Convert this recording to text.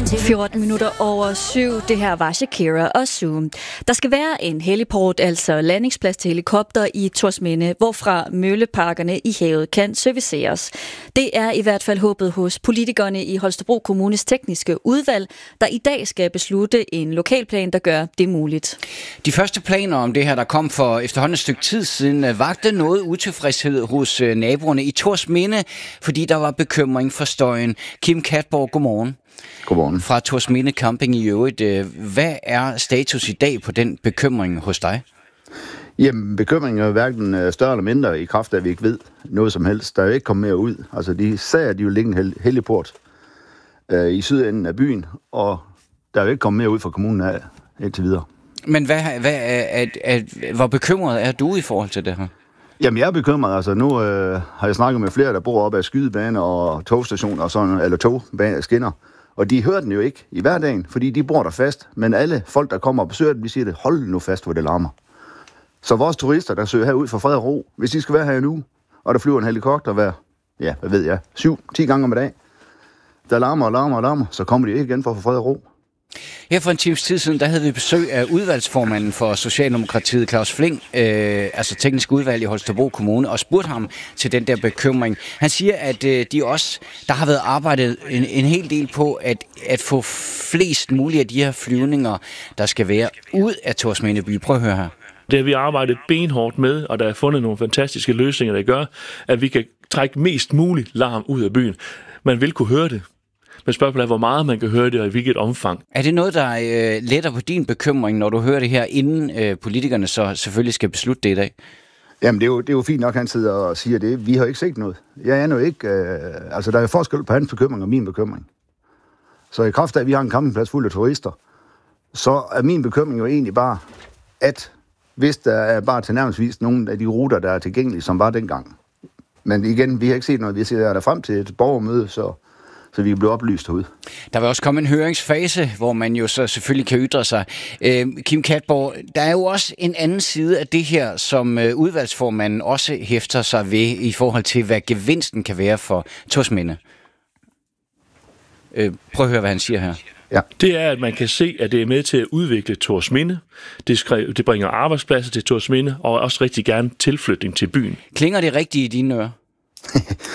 14 minutter over 7. Det her var Shakira og Zoom. Der skal være en heliport, altså landingsplads til helikopter i Thorsminde, hvorfra mølleparkerne i havet kan serviceres. Det er i hvert fald håbet hos politikerne i Holstebro Kommunes tekniske udvalg, der i dag skal beslutte en lokalplan, der gør det muligt. De første planer om det her, der kom for efterhånden et stykke tid siden, vagte noget utilfredshed hos naboerne i Thorsminde, fordi der var bekymring for støjen. Kim Katborg, godmorgen. Godmorgen. Fra Thorsminde Camping i øvrigt. Hvad er status i dag på den bekymring hos dig? Jamen, bekymringen er hverken større eller mindre i kraft af, at vi ikke ved noget som helst. Der er jo ikke kommet mere ud. Altså, de sagde, at de ville ligge en heliport i sydenden af byen, og der er jo ikke kommet mere ud fra kommunen af indtil videre. Men hvor bekymret er du i forhold til det her? Jamen, jeg er bekymret. Altså, nu har jeg snakket med flere, der bor op ad skydebaner og togstationer og sådan, eller togskinner. Og de hører den jo ikke i hverdagen, fordi de bor der fast. Men alle folk, der kommer og besøger dem, de siger det, hold nu fast, hvor det larmer. Så vores turister, der søger herud for fred og ro, hvis de skal være her nu, og der flyver en helikopter hver, 7-10 gange om dagen, der larmer, så kommer de ikke igen for at få fred og ro. Her for en times tid siden, der havde vi besøg af udvalgsformanden for Socialdemokratiet, Claus Fling, altså teknisk udvalg i Holstebro Kommune, og spurgte ham til den der bekymring. Han siger, at der har været arbejdet en hel del på at få flest mulige af de her flyvninger, der skal være ud af Thorsminde by. Prøv at høre her. Det har vi arbejdet benhårdt med, og der er fundet nogle fantastiske løsninger, der gør, at vi kan trække mest muligt larm ud af byen. Man vil kunne høre det. Men spørgsmålet er, hvor meget man kan høre det, og i hvilket omfang. Er det noget, der letter på din bekymring, når du hører det her, inden politikerne så selvfølgelig skal beslutte det i dag? Jamen, det er jo fint nok, han sidder og siger det. Vi har ikke set noget. Jeg er jo ikke... der er forskel på hans bekymring og min bekymring. Så i kraft af, at vi har en campingplads fuld af turister, så er min bekymring jo egentlig bare, at hvis der er bare tilnærmelsesvis nogle af de ruter, der er tilgængelige, som var dengang. Men igen, vi har ikke set noget. Vi ser der frem til et borgermøde, så vi kan blive oplyst herude. Der vil også komme en høringsfase, hvor man jo så selvfølgelig kan ytre sig. Kim Katborg, der er jo også en anden side af det her, som udvalgsformanden også hæfter sig ved i forhold til, hvad gevinsten kan være for Thorsminde. Prøv at høre, hvad han siger her. Ja. Det er, at man kan se, at det er med til at udvikle Thorsminde. Det bringer arbejdspladser til Thorsminde, og også rigtig gerne tilflytning til byen. Klinger det rigtigt i dine ører?